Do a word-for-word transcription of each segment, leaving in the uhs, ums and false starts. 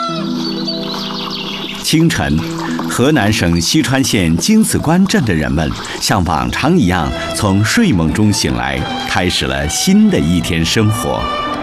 清晨，河南省西川县京子关镇的人们像往常一样从睡梦中醒来，开始了新的一天生活。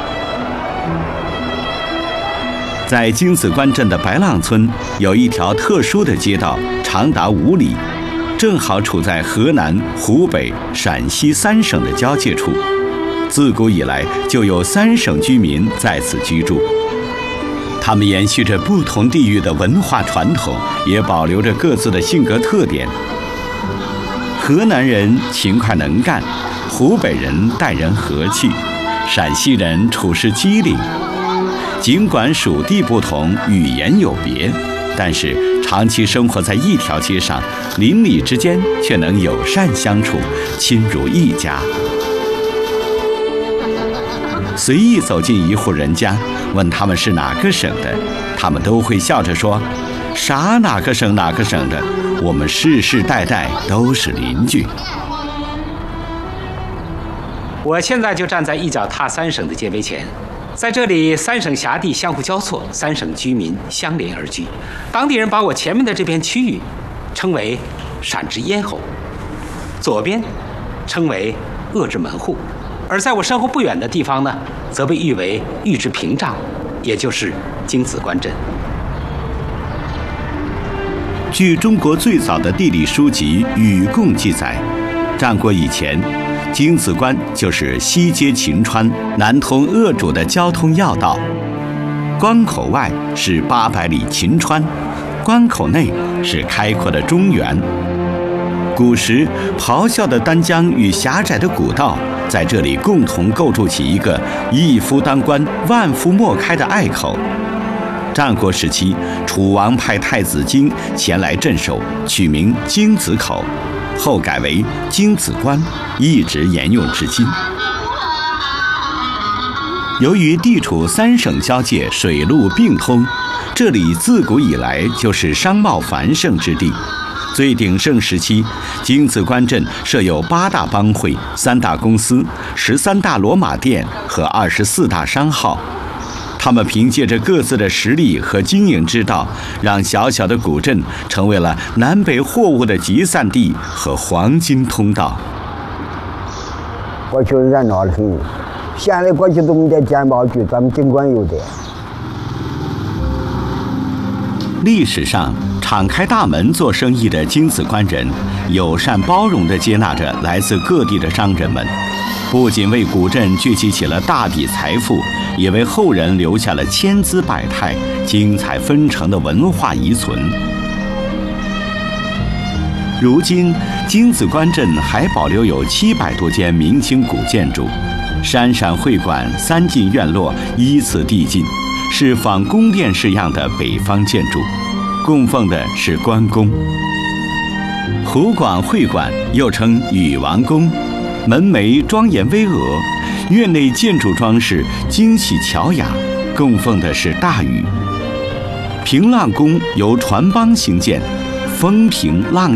在京子关镇的白浪村，有一条特殊的街道，长达五里，正好处在河南、湖北、陕西三省的交界处。自古以来，就有三省居民在此居住。他们延续着不同地域的文化传统，也保留着各自的性格特点。河南人勤快能干，湖北人待人和气，陕西人处事机灵。尽管属地不同，语言有别，但是长期生活在一条街上，邻里之间却能友善相处，亲如一家。随意走进一户人家，问他们是哪个省的，他们都会笑着说：“啥哪个省哪个省的，我们世世代代都是邻居。” 我现在就站在一脚踏三省的界碑前，在这里，三省辖地相互交错，三省居民相连而居。当地人把我前面的这片区域称为陕之咽喉，左边称为鄂之门户，而在我身后不远的地方呢，则被誉为豫之屏障，也就是京子关镇。 据中国最早的地理书籍《禹贡》记载，战国以前，京子关就是西接秦川、南通鄂主的交通要道。关口外是八百里秦川，关口内是开阔的中原。古时，咆哮的丹江与狭窄的古道在这里共同构筑起一个一夫当关、万夫莫开的隘口。战国时期，楚王派太子京前来镇守，取名京子口，后改为京子关，一直沿用至今。由于地处三省交界，水陆并通，这里自古以来就是商贸繁盛之地。最鼎盛时期，京子关镇设有八大帮会、三大公司、十三大骡马店和二十四大商号。他们凭借着各自的实力和经营之道，让小小的古镇成为了南北货物的集散地和黄金通道。 过去热闹得很，现在过去都没得鉴宝局，咱们尽管有的。 历史上，敞开大门做生意的京子关人，友善包容地接纳着来自各地的商人们，不仅为古镇聚集起了大笔财富，也为后人留下了千姿百态、精彩纷呈的文化遗存。如今，京子关镇还保留有七百多间明清古建筑，山陕会馆、三进院落依次递进，是仿宫殿式样的北方建筑，供奉的是关公。湖广会馆又称禹王宫，门楣庄严巍峨，院内建筑装饰精细巧雅，供奉的是大禹。平浪宫由船帮兴建，风平浪